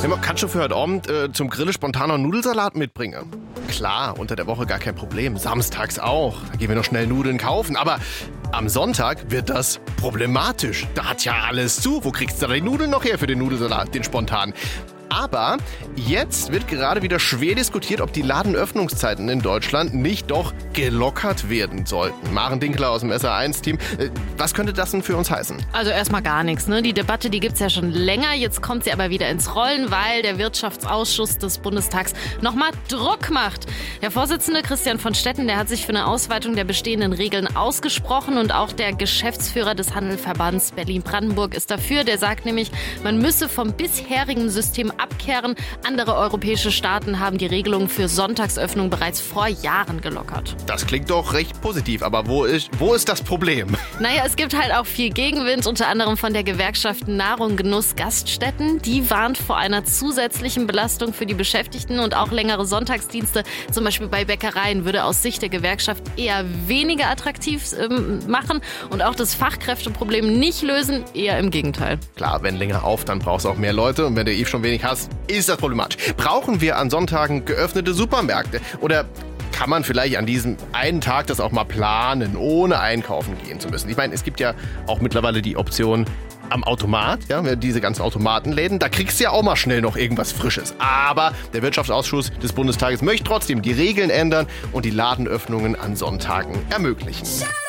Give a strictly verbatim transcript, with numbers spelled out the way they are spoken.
Ja, man kann schon für heute Abend äh, zum Grillen spontaner Nudelsalat mitbringen. Klar, unter der Woche gar kein Problem. Samstags auch. Da gehen wir noch schnell Nudeln kaufen. Aber am Sonntag wird das problematisch. Da hat ja alles zu. Wo kriegst du da die Nudeln noch her für den Nudelsalat, den spontanen? Aber jetzt wird gerade wieder schwer diskutiert, ob die Ladenöffnungszeiten in Deutschland nicht doch gelockert werden sollten. Maren Dinkler aus dem S R eins Team. Was könnte das denn für uns heißen? Also erstmal gar nichts. Ne? Die Debatte, die gibt's ja schon länger. Jetzt kommt sie aber wieder ins Rollen, weil der Wirtschaftsausschuss des Bundestags nochmal Druck macht. Der Vorsitzende Christian von Stetten, der hat sich für eine Ausweitung der bestehenden Regeln ausgesprochen. Und auch der Geschäftsführer des Handelverbands Berlin-Brandenburg ist dafür. Der sagt nämlich, man müsse vom bisherigen System abkehren. Andere europäische Staaten haben die Regelung für Sonntagsöffnung bereits vor Jahren gelockert. Das klingt doch recht positiv, aber wo ist, wo ist das Problem? Naja, es gibt halt auch viel Gegenwind, unter anderem von der Gewerkschaft Nahrung, Genuss, Gaststätten. Die warnt vor einer zusätzlichen Belastung für die Beschäftigten und auch längere Sonntagsdienste, zum Beispiel bei Bäckereien, würde aus Sicht der Gewerkschaft eher weniger attraktiv ähm, machen und auch das Fachkräfteproblem nicht lösen, eher im Gegenteil. Klar, wenn länger auf, dann brauchst du auch mehr Leute und wenn du eh schon wenig hast, ist das problematisch. Brauchen wir an Sonntagen geöffnete Supermärkte? Oder kann man vielleicht an diesem einen Tag das auch mal planen, ohne einkaufen gehen zu müssen? Ich meine, es gibt ja auch mittlerweile die Option am Automat, ja, diese ganzen Automatenläden, da kriegst du ja auch mal schnell noch irgendwas Frisches. Aber der Wirtschaftsausschuss des Bundestages möchte trotzdem die Regeln ändern und die Ladenöffnungen an Sonntagen ermöglichen.